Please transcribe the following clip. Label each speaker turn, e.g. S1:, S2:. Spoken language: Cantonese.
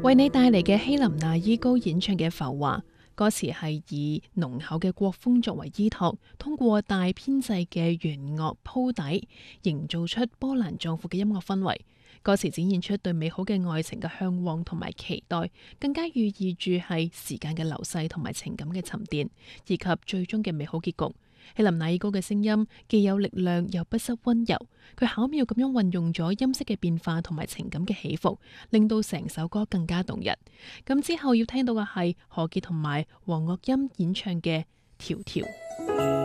S1: 為你帶嚟嘅希林娜依高演唱嘅《浮華》，歌詞係以濃厚嘅國風作為依託，通過大編制嘅弦樂鋪底，營造出波瀾壯闊嘅音樂氛圍。歌詞展現出對美好嘅愛情嘅向往同埋期待，更加寓意住係時間嘅流逝同埋情感嘅沉澱，以及最終嘅美好結局。希林娜依高嘅聲音既有力量又不失溫柔，佢巧妙咁樣運用咗音色嘅變化同埋情感嘅起伏，令到成首歌更加動人。咁之後要聽到嘅係何潔同埋黃岳音演唱嘅《條條》。